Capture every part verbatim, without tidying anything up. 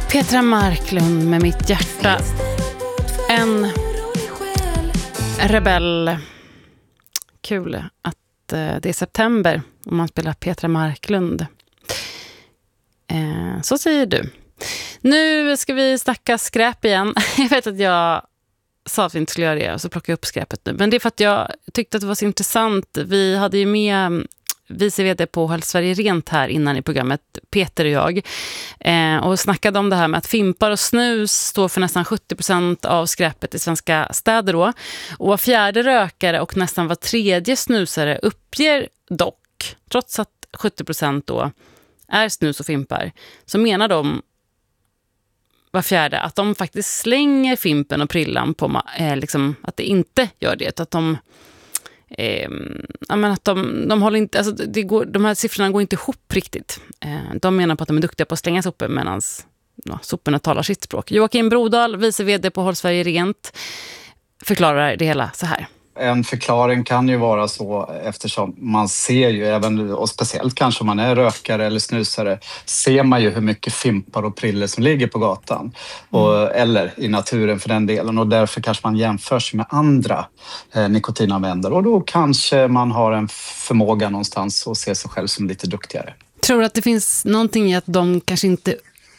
Petra Marklund med Mitt hjärta. En rebell. Kul att eh, det är september och man spelar Petra Marklund. Eh, så säger du. Nu ska vi snacka skräp igen. Jag vet att jag sa att vi inte skulle göra det och så plockar jag upp skräpet nu. Men det är för att jag tyckte att det var så intressant. Vi hade ju med vice vd på Håll Sverige Rent här innan i programmet, Peter och jag, eh, och snackade om det här med att fimpar och snus står för nästan sjuttio procent av skräpet i svenska städer då. Och var fjärde rökare och nästan var tredje snusare uppger dock, trots att sjuttio procent då är snus och fimpar, så menar de var fjärde att de faktiskt slänger fimpen och prillan på eh, liksom, att det inte gör det, att de Eh, ja, men att de, de håller inte, alltså det går, de här siffrorna går inte ihop riktigt. Eh, de menar på att de är duktiga på att slänga sopor medan ja, soporna talar sitt språk. Joakim Brodal, vice vd på Håll Sverige Rent, förklarar det hela så här. En förklaring kan ju vara så, eftersom man ser ju även, och speciellt kanske om man är rökare eller snusare, ser man ju hur mycket fimpar och priller som ligger på gatan och, mm. eller i naturen för den delen, och därför kanske man jämför sig med andra eh, nikotinanvändare, och då kanske man har en förmåga någonstans att se sig själv som lite duktigare. Tror du att det finns någonting i att de kanske inte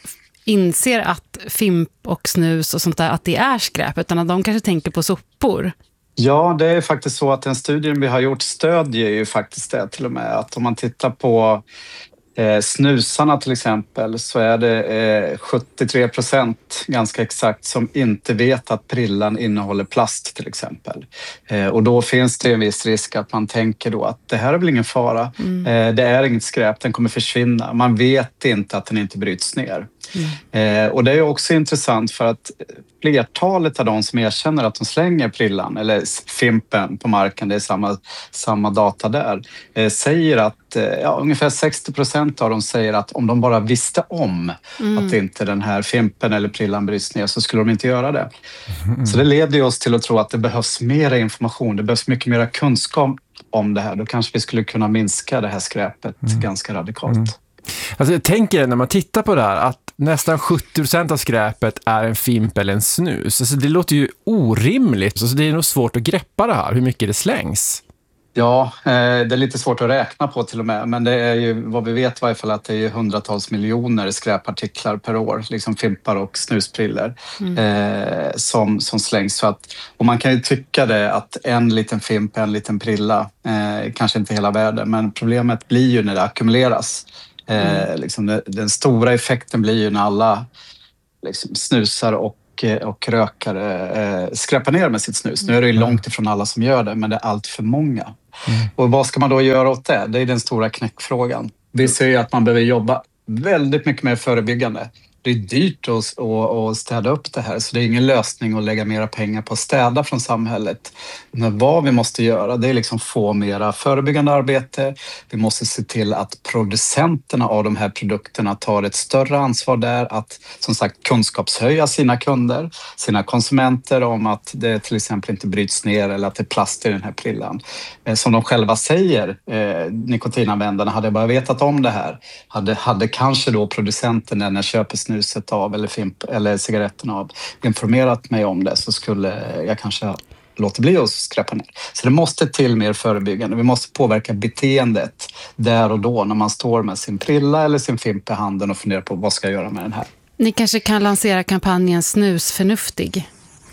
inser att fimp och snus och sånt där, att det är skräp, utan att de kanske tänker på sopor? Ja, det är faktiskt så att den studien vi har gjort stödjer ju faktiskt det till och med. Att om man tittar på eh, snusarna till exempel, så är det eh, sjuttiotre procent ganska exakt som inte vet att prillan innehåller plast till exempel. Eh, och då finns det en viss risk att man tänker då att det här är väl ingen fara. Mm. Eh, det är inget skräp, den kommer försvinna. Man vet inte att den inte bryts ner. Mm. Eh, och det är också intressant för att flertalet av de som erkänner att de slänger prillan eller fimpen på marken, det är samma, samma data där, eh, säger att eh, ja, ungefär sextio procent av dem säger att om de bara visste om mm. att inte den här fimpen eller prillan bryts ner, så skulle de inte göra det. Mm. Så det leder oss till att tro att det behövs mer information, det behövs mycket mer kunskap om det här. Då kanske vi skulle kunna minska det här skräpet mm. ganska radikalt. Mm. Alltså jag tänker när man tittar på det här att nästan sjuttio procent av skräpet är en fimp eller en snus. Alltså det låter ju orimligt. Alltså det är nog svårt att greppa det här, hur mycket det slängs. Ja, det är lite svårt att räkna på till och med. Men det är ju vad vi vet i varje fall, att det är hundratals miljoner skräpartiklar per år. Liksom fimpar och snuspriller mm. eh, som, som slängs. Så att, och man kan ju tycka det att en liten fimp, en liten prilla, eh, kanske inte hela världen. Men problemet blir ju när det ackumuleras. Eh, liksom det, den stora effekten blir ju när alla liksom, snusar och, och rökare eh, skräpar ner med sitt snus. Nu är det ju långt ifrån alla som gör det, men det är allt för många. Mm. Och vad ska man då göra åt det? Det är den stora knäckfrågan. Vi ser ju att man behöver jobba väldigt mycket mer förebyggande. Det är dyrt att, att städa upp det här, så det är ingen lösning att lägga mera pengar på att städa från samhället. Men vad vi måste göra, det är liksom få mera förebyggande arbete. Vi måste se till att producenterna av de här produkterna tar ett större ansvar där, att som sagt kunskapshöja sina kunder, sina konsumenter om att det till exempel inte bryts ner eller att det är plast i den här prillan. Som de själva säger, eh, nikotinanvändarna, hade bara vetat om det här, hade, hade kanske då producenten när jag köper snuset av eller, fimp, eller cigaretten av informerat mig om det, så skulle jag kanske låta bli att skräpa ner. Så det måste till mer förebyggande. Vi måste påverka beteendet där och då när man står med sin prilla eller sin fimp i handen och funderar på vad ska jag göra med den här. Ni kanske kan lansera kampanjen Snusförnuftig.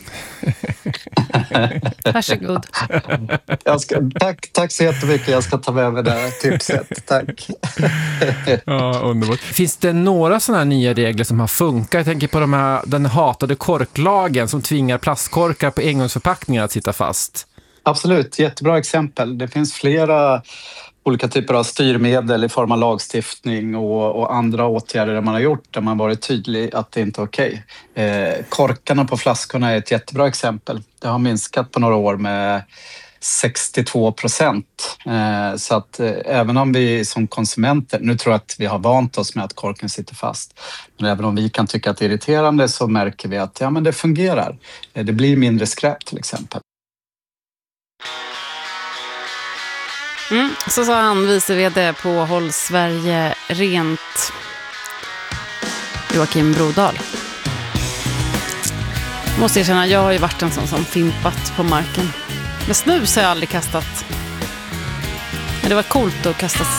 Varsågod. Jag ska, tack, tack så jättemycket. Jag ska ta med mig det här tipset. Tack. Ja, underbart. Finns det några sådana här nya regler som har funkat? Jag tänker på de här, den hatade korklagen som tvingar plastkorkar på engångsförpackningar att sitta fast. Absolut, jättebra exempel. Det finns flera olika typer av styrmedel i form av lagstiftning och, och andra åtgärder där man har gjort, där man varit tydlig att det inte är okej. Eh, korkarna på flaskorna är ett jättebra exempel. Det har minskat på några år med sextiotvå procent. Eh, så att eh, även om vi som konsumenter, nu tror jag att vi har vant oss med att korken sitter fast, men även om vi kan tycka att det är irriterande, så märker vi att ja, men det fungerar. Eh, det blir mindre skräp till exempel. Mm, så sa han, vice vd på Håll Sverige Rent. Joakim Brodal. Jag måste erkänna, jag har ju varit en sån som fimpat på marken. Men snus har jag aldrig kastat. Men det var coolt att kasta